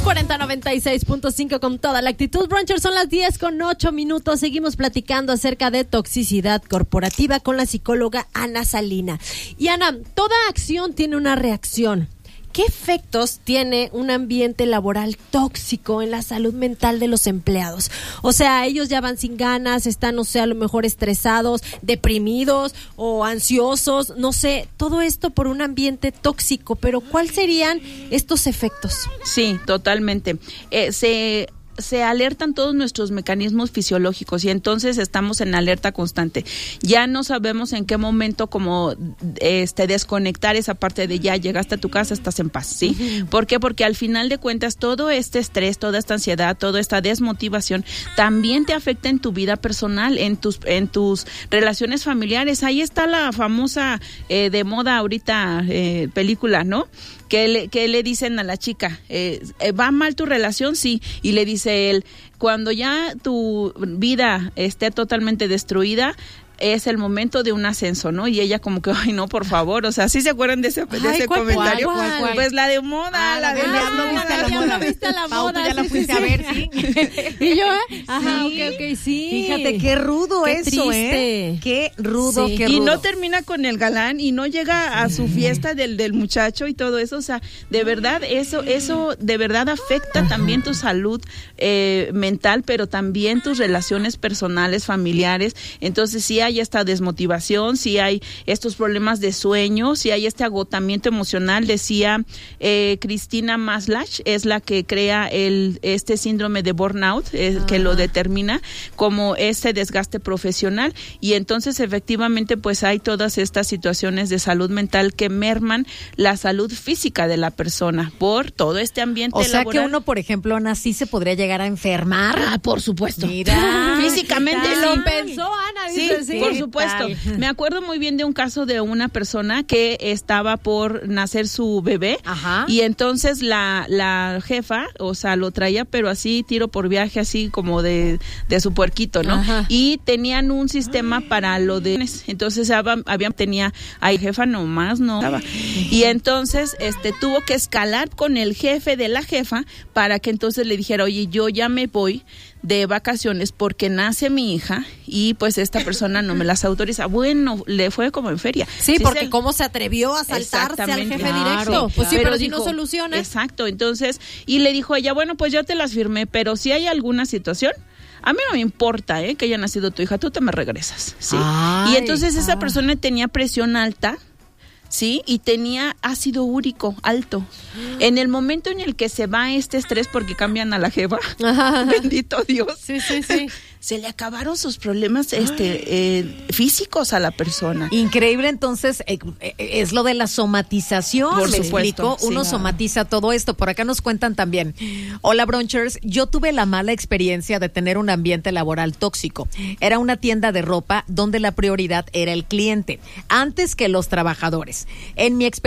4096.5 con toda la actitud. Brunchers, son las 10:08. Seguimos platicando acerca de toxicidad corporativa con la psicóloga Ana Salina. Y Ana, toda acción tiene una reacción. ¿Qué efectos tiene un ambiente laboral tóxico en la salud mental de los empleados? O sea, ellos ya van sin ganas, están, no sé, a lo mejor estresados, deprimidos o ansiosos, no sé, todo esto por un ambiente tóxico, pero ¿cuáles serían estos efectos? Sí, totalmente. Se alertan todos nuestros mecanismos fisiológicos y entonces estamos en alerta constante. Ya no sabemos en qué momento como desconectar esa parte de ya llegaste a tu casa, estás en paz, ¿sí? Uh-huh. ¿Por qué? Porque al final de cuentas todo este estrés, toda esta ansiedad, toda esta desmotivación también te afecta en tu vida personal, en tus relaciones familiares. Ahí está la famosa de moda ahorita película, ¿no? Que le dicen a la chica, ¿va mal tu relación? Sí. Y le dice él, cuando ya tu vida esté totalmente destruida, es el momento de un ascenso, ¿no? Y ella como que, ay, no, por favor, o sea, ¿sí se acuerdan de ese comentario? ¿Cuál? Pues la de moda, la de viste la moda, ya la fuiste a ver, sí. Y yo, ajá, sí. Ok, sí. Fíjate, qué rudo qué eso, triste. Qué rudo, sí. qué rudo. Y no termina con el galán y no llega a su fiesta del muchacho y todo eso, o sea, de verdad, eso de verdad afecta también tu salud mental, pero también tus relaciones personales, familiares. Entonces, sí hay esta desmotivación, si hay estos problemas de sueño, si hay este agotamiento emocional. Decía Cristina Maslach, es la que crea este síndrome de burnout, que lo determina como este desgaste profesional, y entonces efectivamente pues hay todas estas situaciones de salud mental que merman la salud física de la persona por todo este ambiente laboral. O sea que uno, por ejemplo, Ana, sí se podría llegar a enfermar. Ah, por supuesto. Mira, físicamente lo pensó Ana, dice, sí. Por supuesto. Me acuerdo muy bien de un caso de una persona que estaba por nacer su bebé. Ajá. Y entonces la jefa, o sea, lo traía pero así tiro por viaje, así como de su puerquito, ¿no? Ajá. Y tenían un sistema para lo de... Entonces tenía... Ay, jefa nomás no estaba. Y entonces tuvo que escalar con el jefe de la jefa para que entonces le dijera, oye, yo ya me voy de vacaciones porque nace mi hija y pues esta persona no me las autoriza. Bueno, le fue como en feria. Sí, porque cómo se atrevió a saltarse al jefe directo. Pues sí, pero si no soluciona. Exacto, entonces, y le dijo ella, bueno, pues yo te las firmé, pero si hay alguna situación, a mí no me importa que haya nacido tu hija, tú te me regresas, ¿sí? Y entonces esa persona tenía presión alta, ¿sí? Y tenía ácido úrico alto. En el momento en el que se va este estrés porque cambian a la jefa, bendito Dios, sí. Se le acabaron sus problemas físicos a la persona. Increíble, entonces, es lo de la somatización. Por ¿me supuesto, explico? Uno somatiza todo esto. Por acá nos cuentan también. Hola, Brunchers. Yo tuve la mala experiencia de tener un ambiente laboral tóxico. Era una tienda de ropa donde la prioridad era el cliente, antes que los trabajadores. En mi experiencia